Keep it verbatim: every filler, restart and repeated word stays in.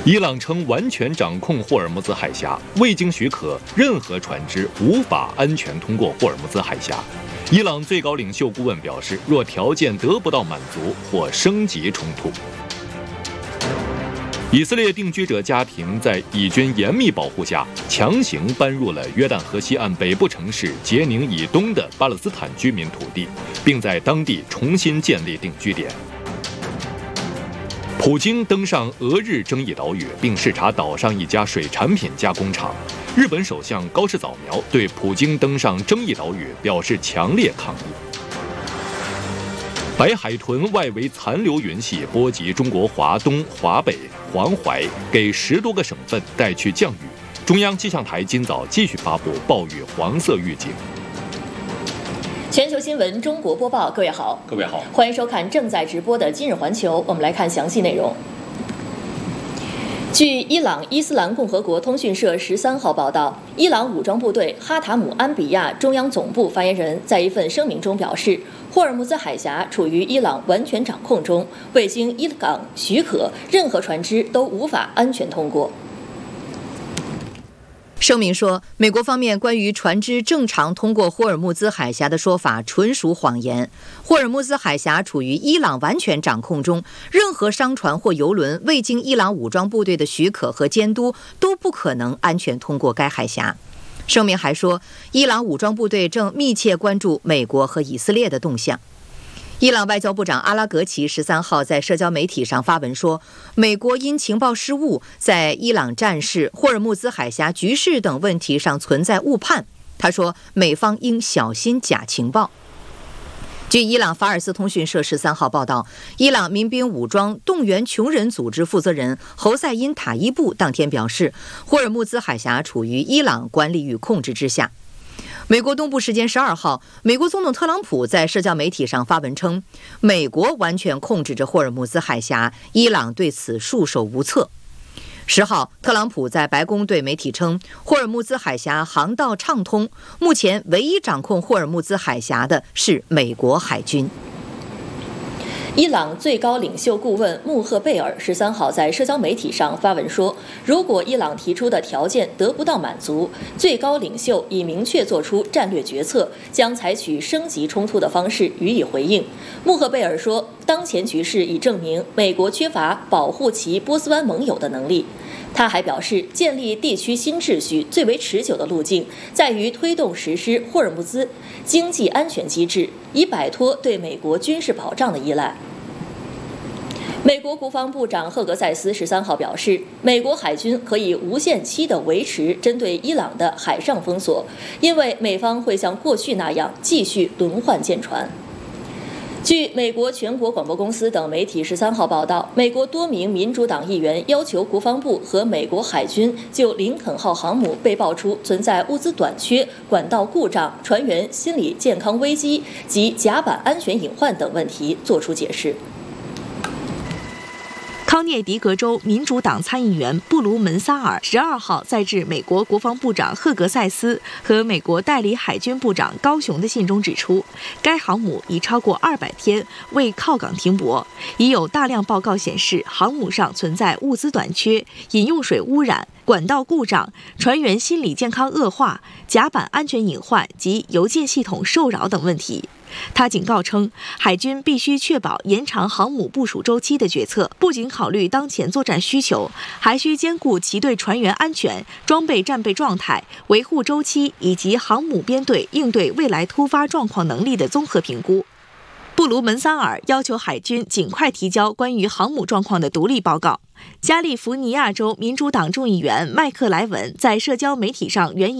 伊朗称完全掌控霍尔木兹海峡，未经许可，任何船只无法安全通过霍尔木兹海峡。伊朗最高领袖顾问表示，若条件得不到满足，或升级冲突。以色列定居者家庭在以军严密保护下，强行搬入了约旦河西岸北部城市杰宁以东的巴勒斯坦居民土地，并在当地重新建立定居点。普京登上俄日争议岛屿，并视察岛上一家水产品加工厂。日本首相高市早苗对普京登上争议岛屿表示强烈抗议。白海豚外围残留云系波及中国华东、华北、黄淮，给十多个省份带去降雨。中央气象台今早继续发布暴雨黄色预警。 全球新闻中国播报，各位好， 各位好， 欢迎收看正在直播的今日环球。我们来看详细内容。据伊朗伊斯兰共和国通讯社十三号报道，伊朗武装部队哈塔姆安比亚中央总部发言人在一份声明中表示，霍尔木兹海峡处于伊朗完全掌控中，未经伊朗许可，任何船只都无法安全通过。 声明说，美国方面关于船只正常通过霍尔木兹海峡的说法纯属谎言。霍尔木兹海峡处于伊朗完全掌控中，任何商船或油轮未经伊朗武装部队的许可和监督，都不可能安全通过该海峡。声明还说，伊朗武装部队正密切关注美国和以色列的动向。伊朗外交部长阿拉格齐十三号在社交媒体上发文说，美国因情报失误，在伊朗战事、霍尔木兹海峡局势等问题上存在误判。他说，美方应小心假情报。据伊朗法尔斯通讯社十三号报道，伊朗民兵武装动员穷人组织负责人侯赛因塔伊布当天表示，霍尔木兹海峡处于伊朗管理与控制之下。美国东部时间十二号，美国总统特朗普在社交媒体上发文称，美国完全控制着霍尔木兹海峡，伊朗对此束手无策。十号，特朗普在白宫对媒体称，霍尔木兹海峡航道畅通，目前唯一掌控霍尔木兹海峡的是美国海军。 伊朗最高领袖顾问穆赫贝尔十三号在社交媒体上发文说，如果伊朗提出的条件得不到满足，最高领袖已明确做出战略决策，将采取升级冲突的方式予以回应。穆赫贝尔说，当前局势已证明美国缺乏保护其波斯湾盟友的能力。他还表示，建立地区新秩序最为持久的路径在于推动实施霍尔木兹经济安全机制，以摆脱对美国军事保障的依赖。美国国防部长赫格塞斯十三号表示，美国海军可以无限期地维持针对伊朗的海上封锁，因为美方会像过去那样继续轮换舰船。据美国全国广播公司等媒体十三号报道，美国多名民主党议员要求国防部和美国海军就林肯号航母被爆出存在物资短缺、管道故障、船员心理健康危机及甲板安全隐患等问题作出解释。 康涅狄格州民主党参议员布卢门萨尔十二号在致美国国防部长赫格塞斯和美国代理海军部长高雄的信中指出，该航母已超过二百天未靠港停泊，已有大量报告显示航母上存在物资短缺、饮用水污染、管道故障、船员心理健康恶化、甲板安全隐患及邮件系统受扰等问题。他警告称，海军必须确保延长航母部署周期的决策，不仅考虑当前作战需求，还需兼顾其对船员安全、装备战备状态、维护周期以及航母编队应对未来突发状况能力的综合评估。布卢门桑尔要求海军尽快提交关于航母状况的独立报告。加利福尼亚州民主党众议员麦克莱文在社交媒体上援引